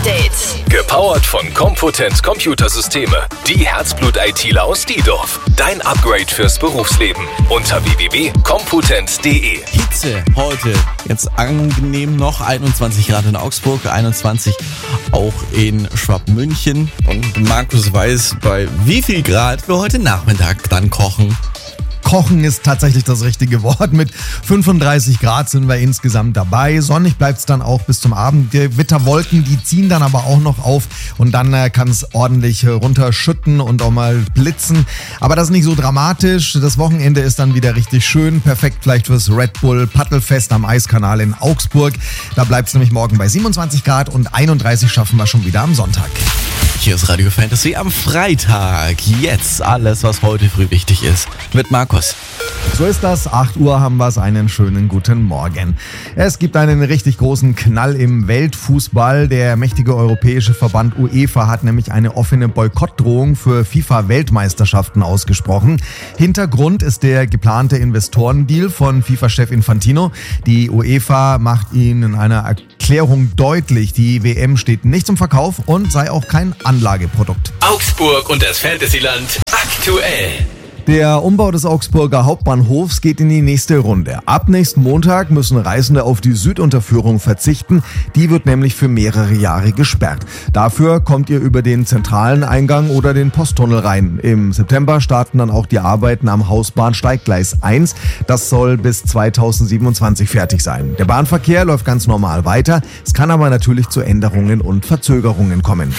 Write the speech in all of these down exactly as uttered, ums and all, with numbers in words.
Update. Gepowert von Compotent Computersysteme. Die Herzblut-ITler aus Diedorf. Dein Upgrade fürs Berufsleben. Unter w w w punkt compotent punkt d e. Hitze heute. Jetzt angenehm noch. einundzwanzig Grad in Augsburg, einundzwanzig auch in Schwabmünchen. Und Markus weiß, bei wie viel Grad wir heute Nachmittag dann kochen. Kochen ist tatsächlich das richtige Wort. Mit fünfunddreißig Grad sind wir insgesamt dabei. Sonnig bleibt es dann auch bis zum Abend. Die Witterwolken, die ziehen dann aber auch noch auf und dann äh, kann es ordentlich äh, runterschütten und auch mal blitzen. Aber das ist nicht so dramatisch. Das Wochenende ist dann wieder richtig schön. Perfekt vielleicht fürs Red Bull Paddelfest am Eiskanal in Augsburg. Da bleibt es nämlich morgen bei siebenundzwanzig Grad und einunddreißig schaffen wir schon wieder am Sonntag. Hier ist Radio Fantasy am Freitag. Jetzt alles, was heute früh wichtig ist. Mit Markus. So ist das. acht Uhr haben wir es. Einen schönen guten Morgen. Es gibt einen richtig großen Knall im Weltfußball. Der mächtige europäische Verband UEFA hat nämlich eine offene Boykottdrohung für FIFA-Weltmeisterschaften ausgesprochen. Hintergrund ist der geplante Investorendeal von FIFA-Chef Infantino. Die UEFA macht ihn in einer Erklärung deutlich, die W M steht nicht zum Verkauf und sei auch kein Anlageprodukt. Augsburg und das Fantasyland aktuell. Der Umbau des Augsburger Hauptbahnhofs geht in die nächste Runde. Ab nächsten Montag müssen Reisende auf die Südunterführung verzichten. Die wird nämlich für mehrere Jahre gesperrt. Dafür kommt ihr über den zentralen Eingang oder den Posttunnel rein. Im September starten dann auch die Arbeiten am Hausbahnsteiggleis eins. Das soll bis zweitausendsiebenundzwanzig fertig sein. Der Bahnverkehr läuft ganz normal weiter. Es kann aber natürlich zu Änderungen und Verzögerungen kommen.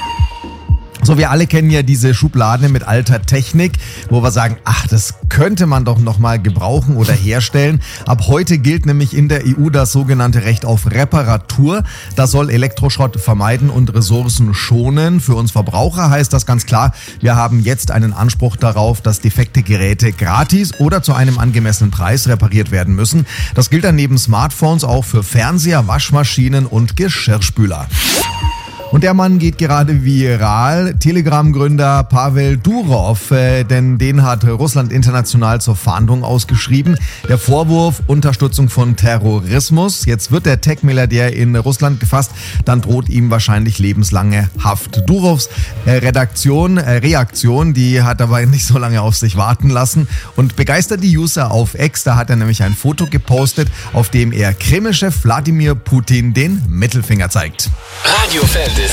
So, wir alle kennen ja diese Schublade mit alter Technik, wo wir sagen, ach, das könnte man doch nochmal gebrauchen oder herstellen. Ab heute gilt nämlich in der E U das sogenannte Recht auf Reparatur. Das soll Elektroschrott vermeiden und Ressourcen schonen. Für uns Verbraucher heißt das ganz klar, wir haben jetzt einen Anspruch darauf, dass defekte Geräte gratis oder zu einem angemessenen Preis repariert werden müssen. Das gilt dann neben Smartphones auch für Fernseher, Waschmaschinen und Geschirrspüler. Und der Mann geht gerade viral. Telegram-Gründer Pavel Durov, äh, denn den hat Russland international zur Fahndung ausgeschrieben. Der Vorwurf Unterstützung von Terrorismus. Jetzt wird der Tech-Milliardär in Russland gefasst. Dann droht ihm wahrscheinlich lebenslange Haft. Durovs äh, Redaktion, äh, Reaktion, die hat aber nicht so lange auf sich warten lassen und begeistert die User auf X. Da hat er nämlich ein Foto gepostet, auf dem er Kreml-Chef Wladimir Putin den Mittelfinger zeigt. Radio Fantasy.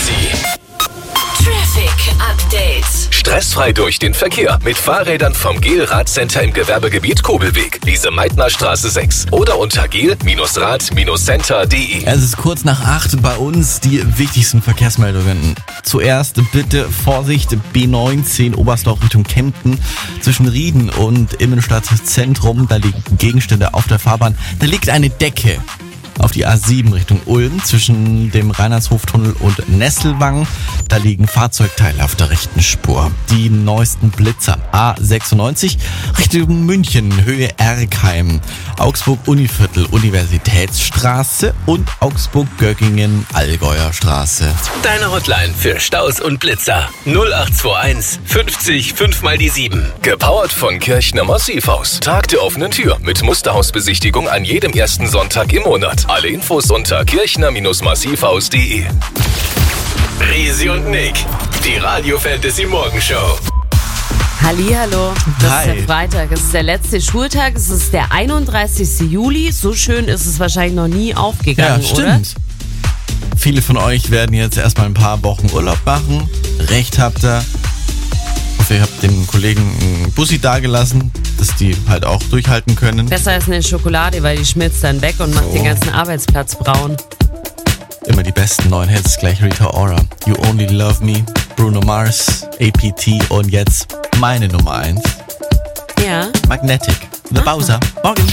Traffic Update. Stressfrei durch den Verkehr mit Fahrrädern vom Gel Radcenter im Gewerbegebiet Kobelweg, Lise-Meitner-Straße sechs oder unter gel Rad Center punkt d e. Es ist kurz nach acht bei uns die wichtigsten Verkehrsmeldungen. Zuerst bitte Vorsicht, B neunzehn Oberstdorf Richtung Kempten zwischen Rieden und Innenstadtzentrum. Da liegen Gegenstände auf der Fahrbahn. Da liegt eine Decke. Auf die A sieben Richtung Ulm zwischen dem Reinhardshoftunnel und Nesselwang. Da liegen Fahrzeugteile auf der rechten Spur. Die neuesten Blitzer. A sechsundneunzig Richtung München, Höhe Erkheim. Augsburg-Univiertel, Universitätsstraße und Augsburg-Göggingen, Allgäuer Straße. Deine Hotline für Staus und Blitzer. null acht zwei eins fünfzig fünf mal die sieben. Gepowert von Kirchner Massivhaus. Tag der offenen Tür mit Musterhausbesichtigung an jedem ersten Sonntag im Monat. Alle Infos unter kirchner Massivhaus punkt d e. Risi und Nick, die Radio Fantasy Morgenshow. Hallihallo, das Hi. ist der Freitag, es ist der letzte Schultag, es ist der einunddreißigste Juli. So schön ist es wahrscheinlich noch nie aufgegangen, Ja, stimmt. Oder? Viele von euch werden jetzt erstmal ein paar Wochen Urlaub machen. Recht habt ihr. Ich hoffe, ihr habt dem Kollegen einen Bussi dagelassen, dass die halt auch durchhalten können. Besser als eine Schokolade, weil die schmilzt dann weg und macht Oh. den ganzen Arbeitsplatz braun. Immer die besten neuen Hits, gleich Rita Ora. You Only Love Me, Bruno Mars, A P T und jetzt meine Nummer eins. Ja. Magnetic. The Bowser. Morgen.